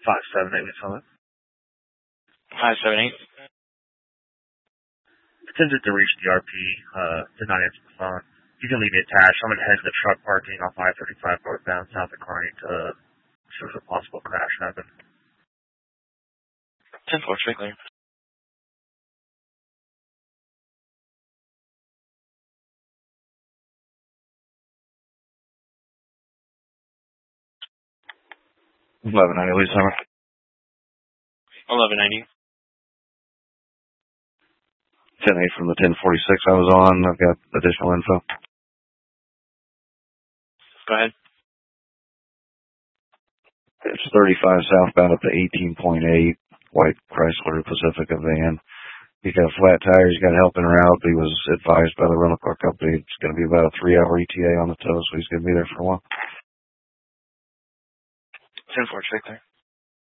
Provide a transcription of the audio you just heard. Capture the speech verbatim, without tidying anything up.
five seven eight, what's on it? five seven eight. Attempted to reach the R P, uh, did not answer the phone. You can leave it attached. I'm going to head to the truck parking off I thirty-five northbound south of Kearney to see if a possible crash happened. ten four, strictly. eleven ninety, Lee Summer. eleven ninety. ten eight from the ten forty-six I was on. I've got additional info. Go ahead. It's thirty-five southbound up to eighteen point eight. White Chrysler Pacifica van. He's got flat tires. He's got help en route. He was advised by the rental car company it's going to be about a three-hour E T A on the tow, so he's going to be there for a while. ten four, strictly.